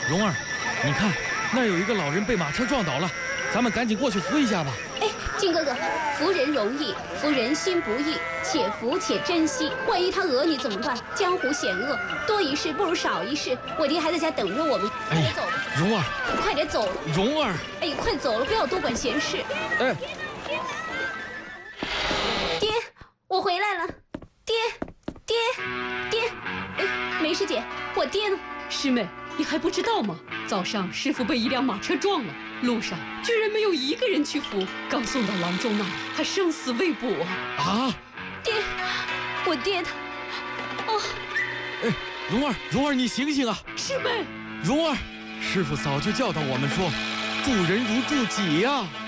蓉儿，你看，那儿有一个老人被马车撞倒了，咱们赶紧过去扶一下吧。 哎，靖哥哥，扶人容易，扶人心不易，且扶且珍惜。万一他讹你怎么办？江湖险恶，多一事不如少一事。我爹还在家等着我们，快点走吧。 蓉儿， 快点走。 蓉儿， 哎，快走了，不要多管闲事。 哎， 爹，我回来了。爹，哎，梅师姐，我爹呢？ 师妹，你还不知道吗？早上师傅被一辆马车撞了，路上居然没有一个人去扶，刚送到郎中那里，还生死未卜啊！ 啊！ 爹，我爹他……哦， 哎，蓉儿，你醒醒啊！ 师妹， 蓉儿，师傅早就教导我们说，助人如助己呀。